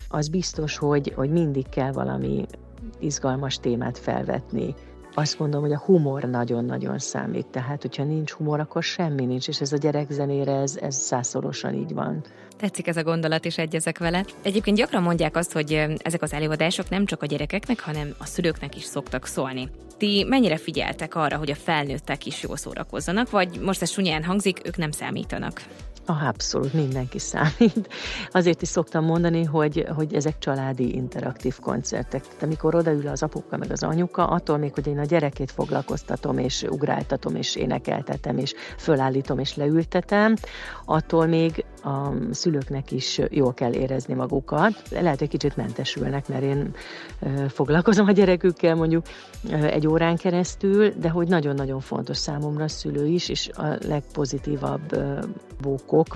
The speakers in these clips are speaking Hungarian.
az biztos, hogy mindig kell valami izgalmas témát felvetni. Azt mondom, hogy a humor nagyon-nagyon számít, tehát hogyha nincs humor, akkor semmi nincs, és ez a gyerekzenére ez százszorosan így van. Tetszik ez a gondolat, és egyezek vele. Egyébként gyakran mondják azt, hogy ezek az előadások nem csak a gyerekeknek, hanem a szülőknek is szoktak szólni. Ti mennyire figyeltek arra, hogy a felnőttek is jól szórakozzanak, vagy most ez csúnyán hangzik, ők nem számítanak? Abszolút, mindenki számít. Azért is szoktam mondani, hogy ezek családi interaktív koncertek. Tehát amikor odaül az apuka meg az anyuka, attól még, hogy én a gyerekét foglalkoztatom, és ugráltatom, és énekeltetem, és fölállítom, és leültetem, attól még a szülőknek is jól kell érezni magukat. Lehet, hogy kicsit mentesülnek, mert én foglalkozom a gyerekükkel mondjuk egy órán keresztül, de hogy nagyon-nagyon fontos számomra a szülő is, és a legpozitívabb bókok,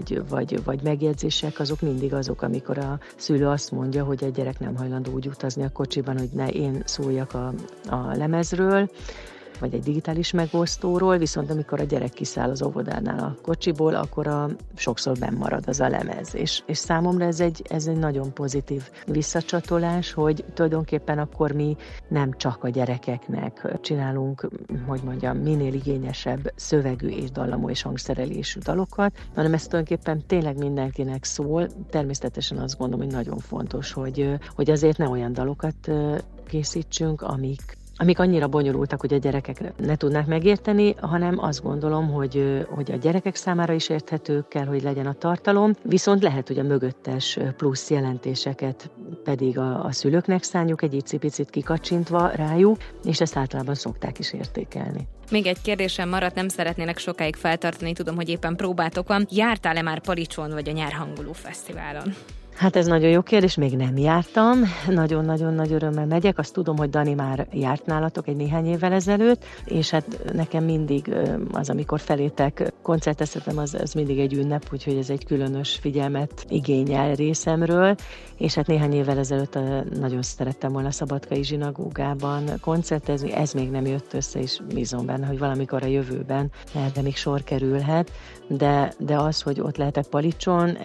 vagy megjegyzések, azok mindig azok, amikor a szülő azt mondja, hogy a gyerek nem hajlandó úgy utazni a kocsiban, hogy ne én szóljak a lemezről, vagy egy digitális megosztóról, viszont amikor a gyerek kiszáll az óvodánál a kocsiból, akkor sokszor benn marad az a lemez. És számomra ez egy nagyon pozitív visszacsatolás, hogy tulajdonképpen akkor mi nem csak a gyerekeknek csinálunk, hogy mondjam, minél igényesebb szövegű és dallamú és hangszerelésű dalokat, hanem ez tulajdonképpen tényleg mindenkinek szól. Természetesen azt gondolom, hogy nagyon fontos, hogy azért ne olyan dalokat készítsünk, amik annyira bonyolultak, hogy a gyerekek ne tudnák megérteni, hanem azt gondolom, hogy a gyerekek számára is érthető kell, hogy legyen a tartalom, viszont lehet, hogy a mögöttes plusz jelentéseket pedig a szülőknek szánjuk egy icipicit kikacsintva rájuk, és ezt általában szokták is értékelni. Még egy kérdésem maradt, nem szeretnének sokáig feltartani, tudom, hogy éppen próbátok van. Jártál-e már Palicson vagy a Nyárhanguló Fesztiválon? Hát ez nagyon jó kérdés, még nem jártam, nagyon-nagyon nagy örömmel megyek, azt tudom, hogy Dani már járt nálatok egy néhány évvel ezelőtt, és hát nekem mindig az, amikor felétek koncerteztetem, az mindig egy ünnep, úgyhogy ez egy különös figyelmet igényel részemről, és hát néhány évvel ezelőtt nagyon szerettem volna a Szabadkai Zsinagógában koncertezni, ez még nem jött össze, és bízom benne, hogy valamikor a jövőben erre még sor kerülhet, de az, hogy ott lehetek Palicson,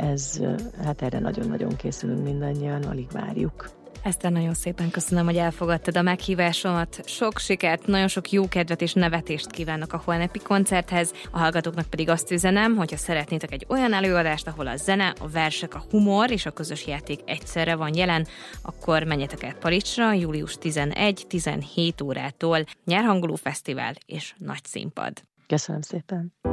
hát erre nagyon-nagyon készülünk mindannyian, alig várjuk. Eszter, nagyon szépen köszönöm, hogy elfogadtad a meghívásomat. Sok sikert, nagyon sok jó kedvet és nevetést kívánok a holnapi koncerthez. A hallgatóknak pedig azt üzenem, hogyha szeretnétek egy olyan előadást, ahol a zene, a versek, a humor és a közös játék egyszerre van jelen, akkor menjetek el Palicsra, július 11-17 órától. Nyárhanguló Fesztivál és nagy színpad. Köszönöm szépen!